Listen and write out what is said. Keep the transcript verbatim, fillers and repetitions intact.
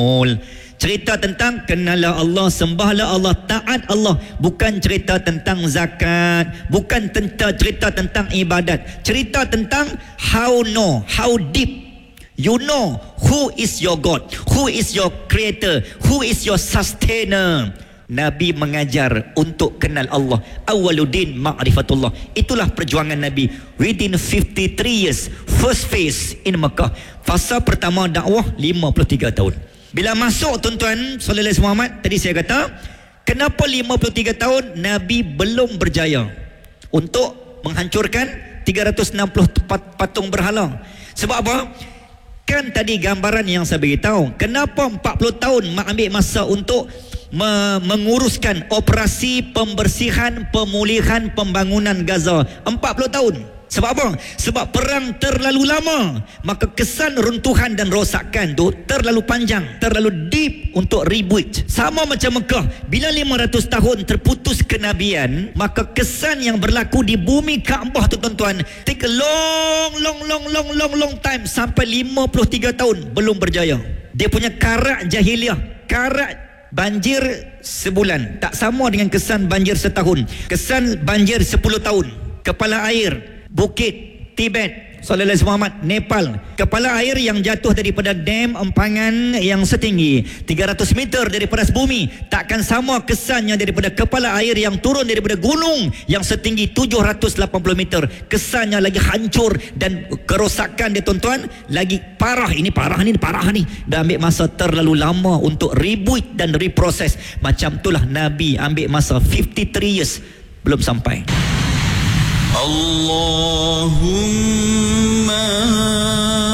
Cerita tentang kenallah Allah, sembahlah Allah, taat Allah. Bukan cerita tentang zakat, bukan tentang cerita tentang ibadat. Cerita tentang how know, how deep you know who is your God, who is your creator, who is your sustainer. Nabi mengajar untuk kenal Allah. Awaluddin ma'rifatullah. Itulah perjuangan Nabi within fifty-three years. First phase in Mekah. Fasa pertama dakwah lima puluh tiga tahun. Bila masuk tuan-tuan sallallahu alaihi wasallam, tadi saya kata, kenapa lima puluh tiga tahun Nabi belum berjaya untuk menghancurkan tiga ratus enam puluh patung berhala? Sebab apa? Kan tadi gambaran yang saya beritahu. Kenapa empat puluh tahun mak ambil masa untuk me- menguruskan operasi pembersihan, pemulihan, pembangunan Gaza? empat puluh tahun. Sebab apa? Sebab perang terlalu lama. Maka kesan runtuhan dan rosakan tu terlalu panjang, terlalu deep untuk rebuild. Sama macam Mekah. Bila lima ratus tahun terputus kenabian, maka kesan yang berlaku di bumi Kaabah tu tuan-tuan, take a long, long, long, long, long, long time. Sampai lima puluh tiga tahun belum berjaya. Dia punya karak jahiliah, karak banjir sebulan tak sama dengan kesan banjir setahun. Kesan banjir sepuluh tahun. Kepala air Bukit Tibet, sallallahu alaihi wasallam, Nepal, kepala air yang jatuh daripada dam empangan yang setinggi tiga ratus meter daripada bumi, takkan sama kesannya daripada kepala air yang turun daripada gunung yang setinggi tujuh ratus lapan puluh meter. Kesannya lagi hancur dan kerosakan dia tuan-tuan lagi parah. Ini parah ni, parah ni. Dah ambil masa terlalu lama untuk rebuild dan reproses. Macam itulah Nabi ambil masa fifty-three years belum sampai. Allahumma